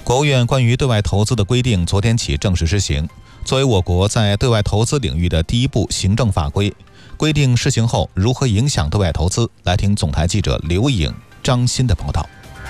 国务院关于对外投资的规定昨天起正式施行。作为我国在对外投资领域的第一部行政法规，规定施行后如何影响对外投资？来听总台记者刘颖、张鑫的报道。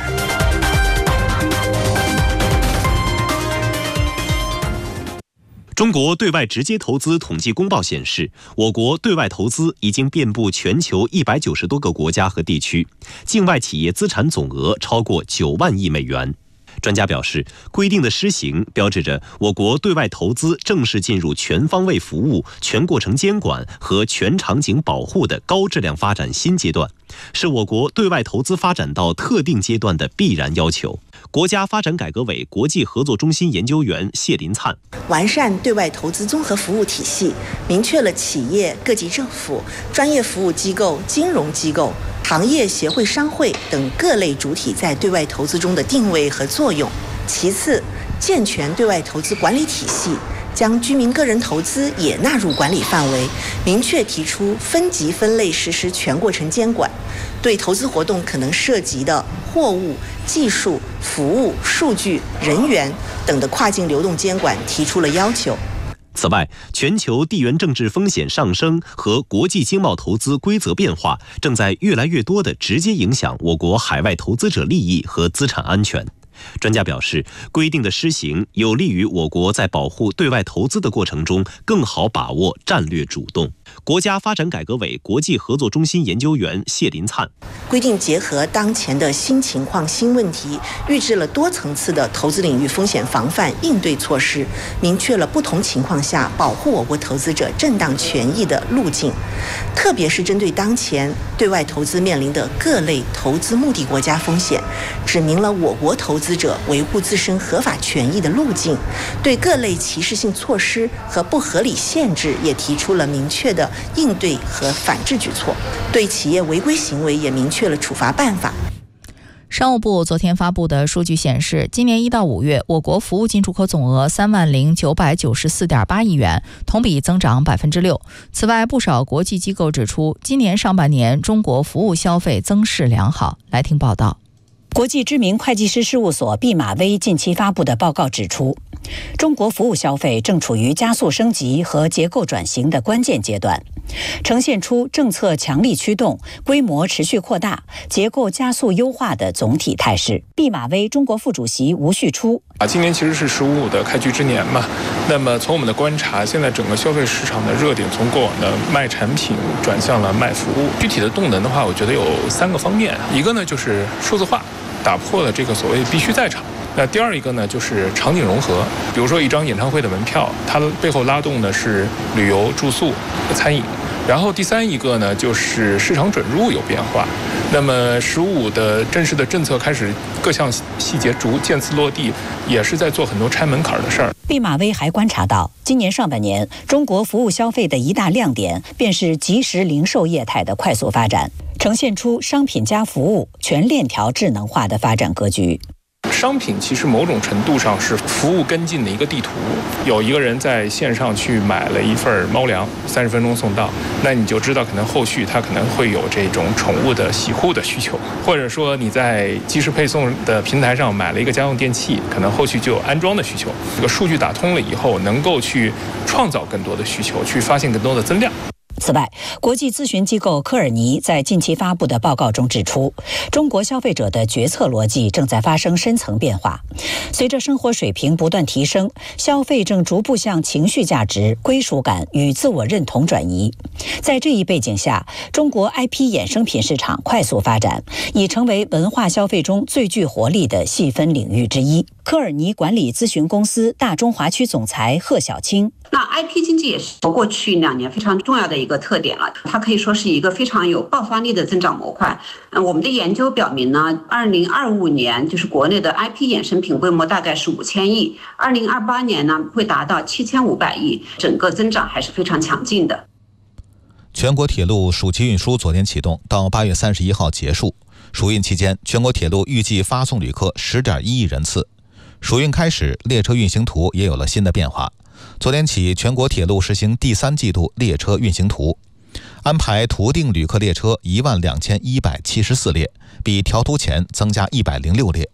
中国对外直接投资统计公报显示，我国对外投资已经遍布全球190多个国家和地区，境外企业资产总额超过9万亿美元。专家表示，规定的施行标志着我国对外投资正式进入全方位服务、全过程监管和全场景保护的高质量发展新阶段，是我国对外投资发展到特定阶段的必然要求。国家发展改革委国际合作中心研究员谢林灿： 完善对外投资综合服务体系，明确了企业、各级政府、专业服务机构、金融机构、行业协会、商会等各类主体在对外投资中的定位和作用。其次，健全对外投资管理体系，将居民个人投资也纳入管理范围，明确提出分级分类实施全过程监管，对投资活动可能涉及的货物、技术、服务、数据、人员等的跨境流动监管提出了要求。 此外，全球地缘政治风险上升和国际经贸投资规则变化正在越来越多地直接影响我国海外投资者利益和资产安全。专家表示，规定的施行有利于我国在保护对外投资的过程中更好把握战略主动。国家发展改革委国际合作中心研究员谢林灿： 规定结合当前的新情况、新问题，预制了多层次的投资领域风险防范应对措施，明确了不同情况下保护我国投资者正当权益的路径。特别是针对当前对外投资面临的各类投资目的国家风险，指明了我国投资者维护自身合法权益的路径，对各类歧视性措施和不合理限制也提出了明确的应对和反制举措，对企业违规行为也明确了处罚办法。 商务部昨天发布的数据显示，今年1到5月，我国服务进出口总额30994.8亿元，同比增长6%。此外，不少国际机构指出，今年上半年中国服务消费增势良好。来听报道。 国际知名会计师事务所毕马威近期发布的报告指出，中国服务消费正处于加速升级和结构转型的关键阶段，呈现出政策强力驱动、规模持续扩大、结构加速优化的总体态势。毕马威中国副主席吴旭初： 今年其实是15的开局之年嘛，那么从我们的观察，现在整个消费市场的热点从过往的卖产品转向了卖服务。具体的动能的话，我觉得有3个方面，一个呢就是数字化，打破了这个所谓必须在场。那第二一个呢，就是场景融合，比如说一张演唱会的门票，它背后拉动的是旅游、住宿、餐饮。然后第三一个呢，就是市场准入有变化。那么15的正式的政策开始，各项细节逐渐次落地，也是在做很多拆门槛的事儿。 毕马威还观察到，今年上半年中国服务消费的一大亮点，便是即时零售业态的快速发展，呈现出商品加服务全链条智能化的发展格局。 商品其实某种程度上是服务跟进的一个地图。有一个人在线上去买了一份猫粮，30分钟送到，那你就知道可能后续他可能会有这种宠物的洗护的需求，或者说你在即时配送的平台上买了一个家用电器，可能后续就有安装的需求。这个数据打通了以后，能够去创造更多的需求，去发现更多的增量。 此外，国际咨询机构科尔尼在近期发布的报告中指出，中国消费者的决策逻辑正在发生深层变化。随着生活水平不断提升，消费正逐步向情绪价值、归属感与自我认同转移。在这一背景下，中国 IP 衍生品市场快速发展，已成为文化消费中最具活力的细分领域之一。科尔尼管理咨询公司大中华区总裁贺小青： 那 IP 经济也是过去2年非常重要的一个特点了，它可以说是一个非常有爆发力的增长模块。我们的研究表明呢，2025年就是国内的 IP 衍生品规模大概是5000亿，2028年呢会达到7500亿，整个增长还是非常强劲的。 全国铁路暑期运输昨天启动，到8月31号结束。暑运期间，全国铁路预计发送旅客10.1亿人次。暑运开始，列车运行图也有了新的变化。昨天起，全国铁路实行第3季度列车运行图，安排图定旅客列车12174列，比调图前增加106列。